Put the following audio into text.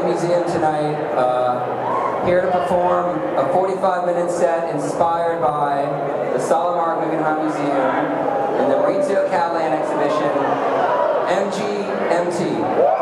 Museum tonight, here to perform a 45-minute set inspired by the Solomar Guggenheim Museum and the Maurizio Cattelan exhibition, MGMT.